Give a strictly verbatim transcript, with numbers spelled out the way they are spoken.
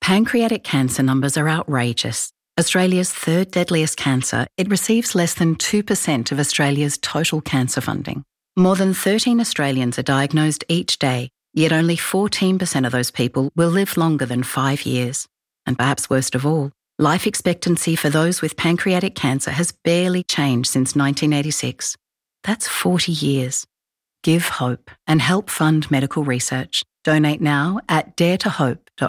Pancreatic cancer numbers are outrageous. Australia's third deadliest cancer, it receives less than two percent of Australia's total cancer funding. More than thirteen Australians are diagnosed each day, yet only fourteen percent of those people will live longer than five years. And perhaps worst of all, life expectancy for those with pancreatic cancer has barely changed since nineteen eighty-six. That's forty years. Give hope and help fund medical research. Donate now at dare to hope dot com.